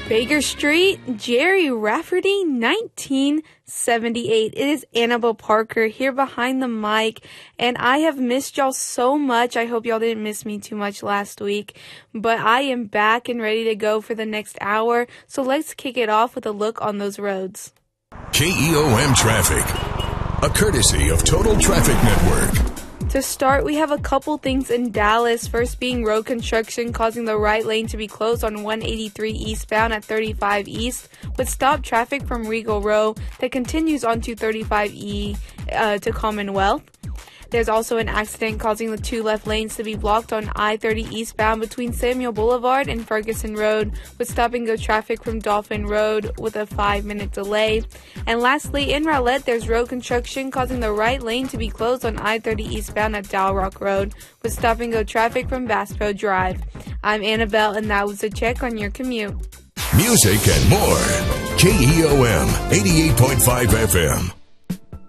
Baker Street, Jerry Rafferty, 1978. It is Annabelle Parker here behind the mic, and I have missed y'all so much. I hope y'all didn't miss me too much last week, but I am back and ready to go for the next hour, so let's kick it off with a look on those roads. KEOM Traffic, a courtesy of Total Traffic Network. To start, we have a couple things in Dallas, first being road construction causing the right lane to be closed on 183 eastbound at 35 East, with stop traffic from Regal Row that continues onto 35E to Commonwealth. There's also an accident causing the two left lanes to be blocked on I-30 eastbound between Samuel Boulevard and Ferguson Road, with stop-and-go traffic from Dolphin Road with a 5-minute delay. And lastly, in Rowlett, there's road construction causing the right lane to be closed on I-30 eastbound at Dow Rock Road, with stop-and-go traffic from Bass Pro Drive. I'm Annabelle, and that was a check on your commute. Music and more. KEOM 88.5 FM.